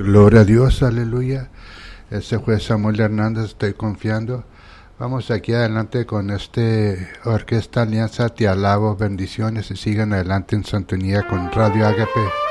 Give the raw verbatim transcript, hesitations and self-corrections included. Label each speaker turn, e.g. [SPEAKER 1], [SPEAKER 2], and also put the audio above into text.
[SPEAKER 1] Gloria a Dios, aleluya. Este fue Samuel Hernández, estoy confiando. Vamos aquí adelante con este Orquesta Alianza, te alabo, bendiciones y sigan adelante en sintonía con Radio Agape.